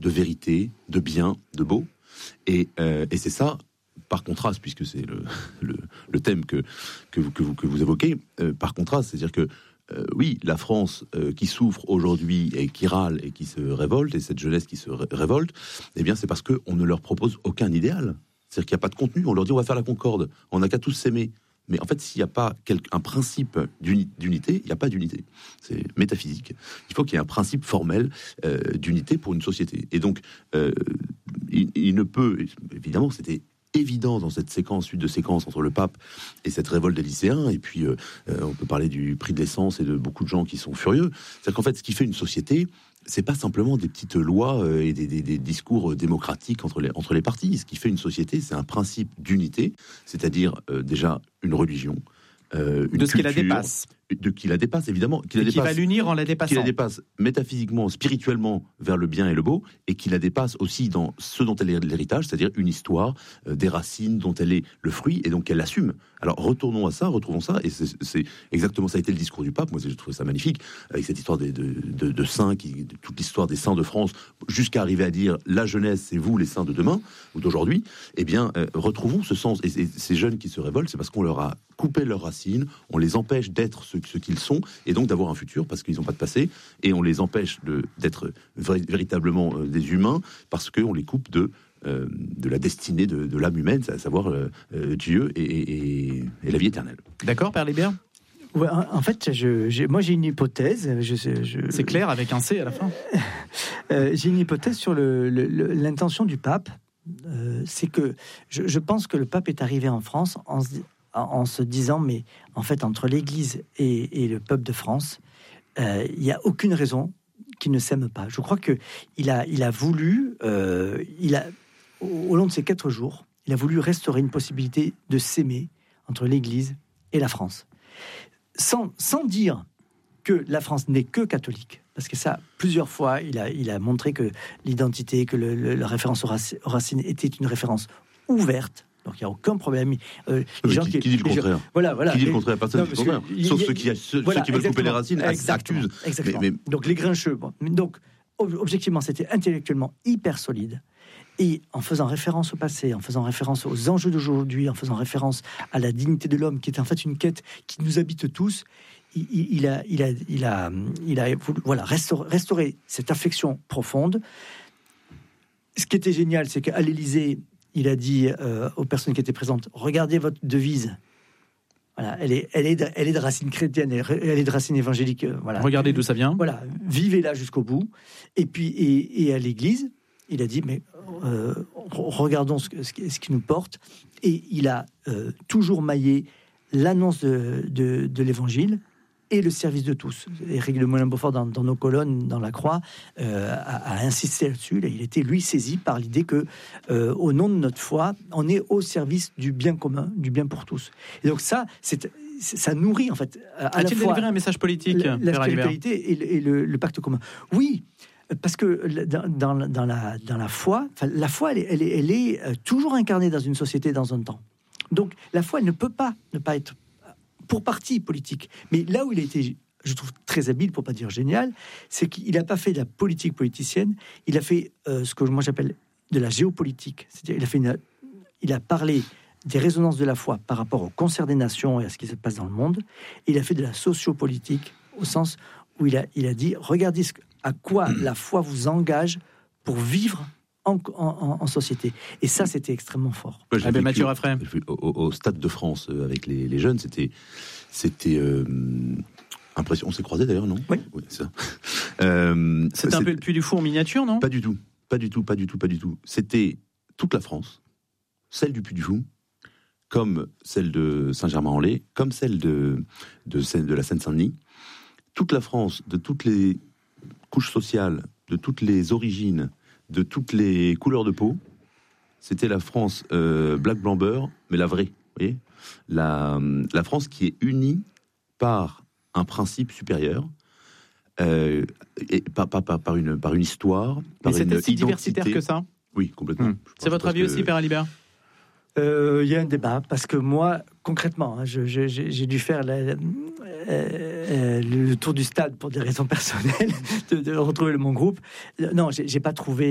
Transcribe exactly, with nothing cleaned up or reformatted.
de vérité, de bien, de beau. Et, euh, et c'est ça, par contraste, puisque c'est le, le, le thème que, que, vous, que, vous, que vous évoquez, euh, par contraste, c'est-à-dire que euh, oui, la France euh, qui souffre aujourd'hui et qui râle et qui se révolte, et cette jeunesse qui se ré- révolte, eh bien c'est parce qu'on ne leur propose aucun idéal. C'est-à-dire qu'il n'y a pas de contenu, on leur dit on va faire la concorde, on n'a qu'à tous s'aimer. Mais en fait, s'il n'y a pas un principe d'uni- d'unité, il n'y a pas d'unité. C'est métaphysique. Il faut qu'il y ait un principe formel euh, d'unité pour une société. Et donc, euh, il, il ne peut... Évidemment, c'était évident dans cette séquence, suite de séquences entre le pape et cette révolte des lycéens. Et puis, euh, on peut parler du prix de l'essence et de beaucoup de gens qui sont furieux. C'est-à-dire qu'en fait, ce qui fait une société, c'est pas simplement des petites lois et des, des, des discours démocratiques entre les, entre les partis. Ce qui fait une société, c'est un principe d'unité, c'est-à-dire euh, déjà une religion, euh, une de ce culture, qui la dépasse, de qui la dépasse évidemment, qui, la et qui dépasse, va l'unir en la dépassant, qui la dépasse métaphysiquement, spirituellement vers le bien et le beau, et qui la dépasse aussi dans ce dont elle est l'héritage, c'est-à-dire une histoire, euh, des racines dont elle est le fruit et donc elle l'assume. Alors retournons à ça, retrouvons ça, et c'est, c'est exactement ça a été le discours du pape. Moi j'ai trouvé ça magnifique avec cette histoire de, de, de, de saints, qui, de toute l'histoire des saints de France, jusqu'à arriver à dire la jeunesse c'est vous les saints de demain ou d'aujourd'hui. Eh bien euh, retrouvons ce sens, et, et ces jeunes qui se révoltent, c'est parce qu'on leur a coupé leurs racines, on les empêche d'être ce, ce qu'ils sont et donc d'avoir un futur parce qu'ils n'ont pas de passé, et on les empêche de, d'être vra- véritablement euh, des humains parce qu'on les coupe de, euh, de la destinée de, de l'âme humaine, à savoir euh, euh, Dieu et, et, et la vie éternelle. D'accord, Père Libert ? Ouais, en fait, je, j'ai, moi j'ai une hypothèse. Je, je, C'est clair avec un C à la fin. euh, j'ai une hypothèse sur le, le, le, l'intention du pape. Euh, c'est que je, je pense que le pape est arrivé en France en se, en se disant, mais en fait, entre l'Église et, et le peuple de France, euh, il n'y a aucune raison qu'ils ne s'aiment pas. Je crois que il a, il a voulu, euh, il a, au, au long de ces quatre jours, il a voulu restaurer une possibilité de s'aimer entre l'Église et la France. Sans, sans dire que la France n'est que catholique, parce que ça, plusieurs fois, il a, il a montré que l'identité, que le, le, la référence aux racines était une référence ouverte. Donc il n'y a aucun problème. Euh, les gens qui, qui, qui dit le contraire. Gens, voilà, voilà. Qui dit le contraire, personne ne dit le contraire. Sauf ceux qui, ceux, voilà, ceux qui veulent couper les racines accusent. Exactement. Mais, mais... Donc les grincheux. Bon. Donc objectivement, c'était intellectuellement hyper solide. Et en faisant référence au passé, en faisant référence aux enjeux d'aujourd'hui, en faisant référence à la dignité de l'homme, qui est en fait une quête qui nous habite tous, il, il, a, il, a, il, a, il a voulu voilà, restaurer, restaurer cette affection profonde. Ce qui était génial, c'est qu'à l'Élysée, il a dit euh, aux personnes qui étaient présentes, regardez votre devise. Voilà, elle est, elle est, de, elle est de racines chrétiennes, elle est de racines évangéliques. Euh, voilà. Regardez d'où ça vient. Voilà, vivez-la jusqu'au bout. Et puis, et, et à l'Église, il a dit, mais euh, regardons ce, ce, ce qui nous porte. Et il a euh, toujours maillé l'annonce de, de, de l'Évangile et le service de tous. Éric de Moulin-Beaufort, dans, dans nos colonnes, dans la Croix, euh, a, a insisté là-dessus. Là, il était, lui, saisi par l'idée que, euh, au nom de notre foi, on est au service du bien commun, du bien pour tous. Et donc ça, c'est, c'est ça nourrit, en fait, à A-t-il la fois délivré un message politique, la, la spiritualité et, le, et le, le pacte commun. Oui, parce que dans, dans, dans, la, dans la foi, la foi, elle est, elle est, elle est toujours incarnée dans une société, dans un temps. Donc, la foi, elle ne peut pas ne pas être pour partie politique. Mais là où il a été, je trouve, très habile, pour pas dire génial, c'est qu'il n'a pas fait de la politique politicienne, il a fait euh, ce que moi j'appelle de la géopolitique. C'est-à-dire, il a, fait une, il a parlé des résonances de la foi par rapport au concert des nations et à ce qui se passe dans le monde. Il a fait de la sociopolitique, au sens où il a, il a dit, regardez ce, à quoi la foi vous engage pour vivre En, en, en société. Et ça, c'était extrêmement fort. Moi, ah ben Mathieu Raffray. Au, au, au Stade de France, avec les, les jeunes, c'était, c'était euh, impressionnant. On s'est croisés d'ailleurs, non ? Oui. Oui, c'est ça. Euh, c'était c'est, un peu le Puy du Fou en miniature, non ? Pas du tout. Pas du tout, pas du tout, pas du tout. C'était toute la France, celle du Puy du Fou, comme celle de Saint-Germain-en-Laye, comme celle de, de, de, de la Seine-Saint-Denis. Toute la France, de toutes les couches sociales, de toutes les origines, de toutes les couleurs de peau, c'était la France euh, black, blanc, beurre, mais la vraie, vous voyez, la, la France qui est unie par un principe supérieur, euh, et par, par, par, par, une, par une histoire, par mais une c'était si identité. diversitaire que ça ? Oui, complètement. Hum. C'est votre avis que... aussi, Père Alibert ? Il euh, y a un débat, parce que moi, concrètement, hein, je, je, j'ai dû faire la, euh, euh, le tour du stade pour des raisons personnelles, de, de retrouver mon groupe. Non, j'ai, j'ai pas trouvé